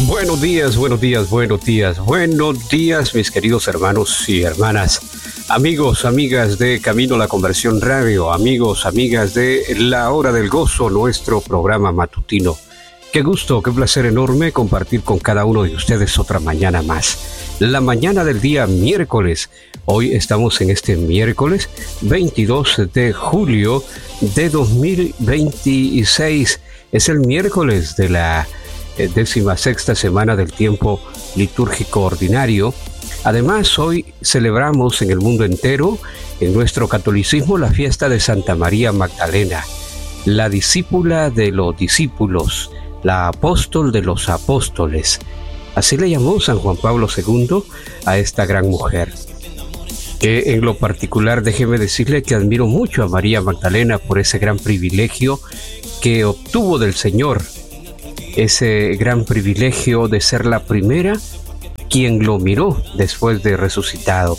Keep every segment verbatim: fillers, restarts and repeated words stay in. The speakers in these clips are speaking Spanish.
Buenos días, buenos días, buenos días, buenos días, mis queridos hermanos y hermanas, amigos, amigas de Camino a la Conversión Radio, amigos, amigas de La Hora del Gozo, nuestro programa matutino. Qué gusto, qué placer enorme compartir con cada uno de ustedes otra mañana más. La mañana del día miércoles. Hoy estamos en este miércoles veintidós de julio de dos mil veintiséis. Es el miércoles de la décima sexta semana del tiempo litúrgico ordinario. Además, hoy celebramos en el mundo entero, en nuestro catolicismo, la fiesta de Santa María Magdalena, la discípula de los discípulos, la apóstol de los apóstoles. Así le llamó San Juan Pablo segundo a esta gran mujer, que en lo particular déjeme decirle que admiro mucho a María Magdalena por ese gran privilegio que obtuvo del Señor, ese gran privilegio de ser la primera quien lo miró después de resucitado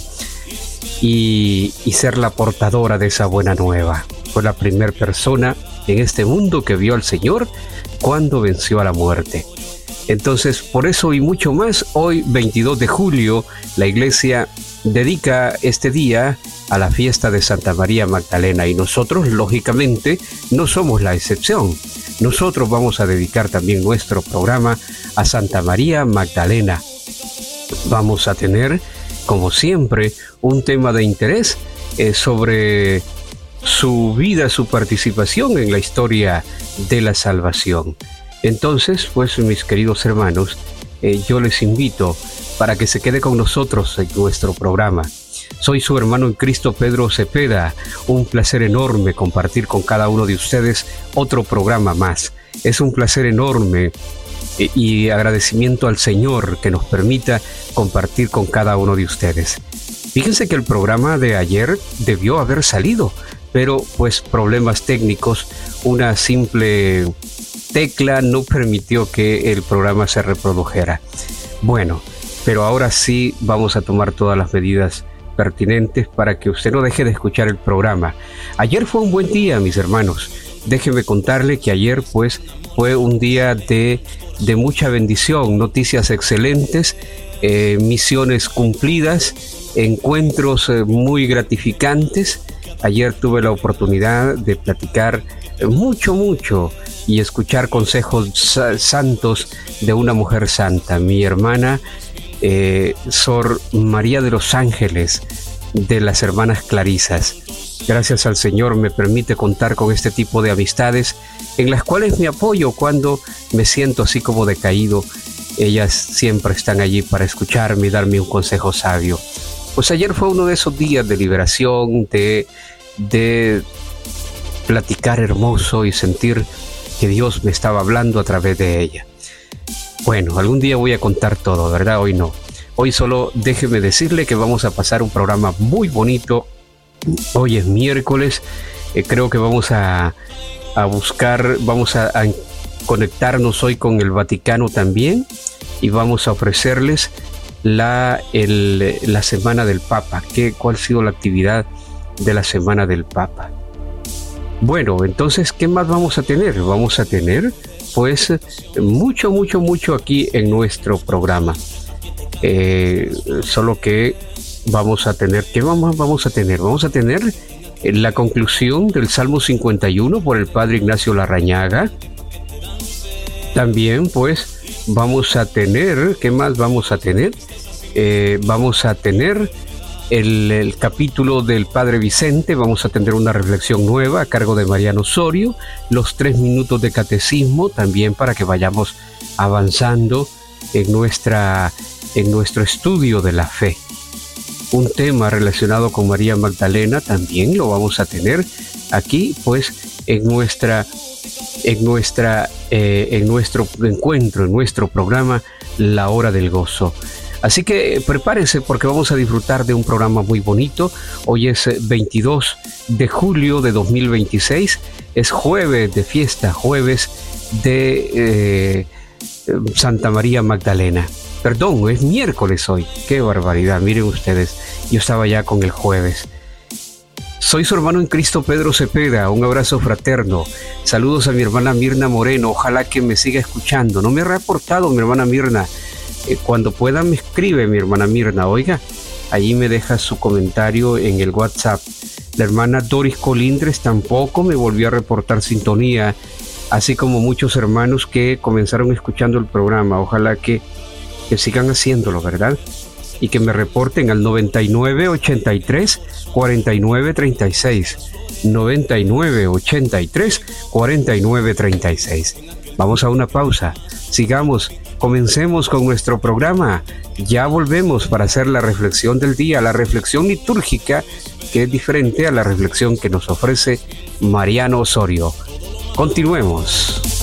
y, y ser la portadora de esa buena nueva. Fue la primera persona en este mundo que vio al Señor cuando venció a la muerte. Entonces, por eso y mucho más, hoy veintidós de julio, la Iglesia dedica este día a la fiesta de Santa María Magdalena y nosotros, lógicamente, no somos la excepción. Nosotros vamos a dedicar también nuestro programa a Santa María Magdalena. Vamos a tener, como siempre, un tema de interés eh, sobre su vida, su participación en la historia de la salvación. Entonces, pues, mis queridos hermanos, eh, yo les invito para que se quede con nosotros en nuestro programa. Soy su hermano en Cristo, Pedro Cepeda. Un placer enorme compartir con cada uno de ustedes otro programa más. Es un placer enorme y, y agradecimiento al Señor que nos permita compartir con cada uno de ustedes. Fíjense que el programa de ayer debió haber salido, pero pues problemas técnicos, una simple tecla no permitió que el programa se reprodujera. Bueno, pero ahora sí vamos a tomar todas las medidas pertinentes para que usted no deje de escuchar el programa. Ayer fue un buen día, mis hermanos. Déjeme contarle que ayer pues fue un día de, de mucha bendición, noticias excelentes, eh, misiones cumplidas, encuentros eh, muy gratificantes. Ayer tuve la oportunidad de platicar mucho, mucho y escuchar consejos sa- santos de una mujer santa, mi hermana Eh, Sor María de los Ángeles, de las Hermanas Clarisas. Gracias al Señor me permite contar con este tipo de amistades en las cuales me apoyo cuando me siento así como decaído. Ellas siempre están allí para escucharme y darme un consejo sabio. Pues ayer fue uno de esos días de liberación, de, de platicar hermoso y sentir que Dios me estaba hablando a través de ella. Bueno, algún día voy a contar todo, ¿verdad? Hoy no. Hoy solo déjeme decirle que vamos a pasar un programa muy bonito. Hoy es miércoles. Eh, creo que vamos a, a buscar, vamos a, a conectarnos hoy con el Vaticano también y vamos a ofrecerles la, el, la Semana del Papa. ¿Qué, ¿Cuál ha sido la actividad de la Semana del Papa? Bueno, entonces, ¿qué más vamos a tener? Vamos a tener pues mucho, mucho, mucho aquí en nuestro programa. Eh, solo que vamos a tener, ¿qué vamos, vamos a tener? Vamos a tener la conclusión del Salmo cincuenta y uno por el Padre Ignacio Larrañaga. También, pues, vamos a tener, ¿qué más vamos a tener? Eh, vamos a tener el, el capítulo del Padre Vicente, vamos a tener una reflexión nueva a cargo de Mariano Osorio, los tres minutos de catecismo también para que vayamos avanzando en, nuestra, en nuestro estudio de la fe. Un tema relacionado con María Magdalena también lo vamos a tener aquí, pues, en nuestra, en nuestra, eh, en nuestro encuentro, en nuestro programa La Hora del Gozo. Así que prepárense porque vamos a disfrutar de un programa muy bonito. Hoy es veintidós de julio de dos mil veintiséis, es jueves de fiesta, jueves de eh, Santa María Magdalena. Perdón, es miércoles hoy. Qué barbaridad, miren ustedes, yo estaba ya con el jueves. Soy su hermano en Cristo, Pedro Cepeda. Un abrazo fraterno. Saludos a mi hermana Mirna Moreno. Ojalá que me siga escuchando. No me ha reportado mi hermana Mirna. Eh, cuando pueda me escribe mi hermana Mirna. Oiga, allí me deja su comentario en el WhatsApp. La hermana Doris Colindres tampoco me volvió a reportar sintonía, así como muchos hermanos que comenzaron escuchando el programa. Ojalá que, que sigan haciéndolo, ¿verdad? Y que me reporten al noventa y nueve ochenta y tres cuarenta y nueve treinta y seis. noventa y nueve ochenta y tres cuarenta y nueve treinta y seis. Vamos a una pausa. Sigamos, comencemos con nuestro programa. Ya volvemos para hacer la reflexión del día, la reflexión litúrgica, que es diferente a la reflexión que nos ofrece Mariano Osorio. Continuemos.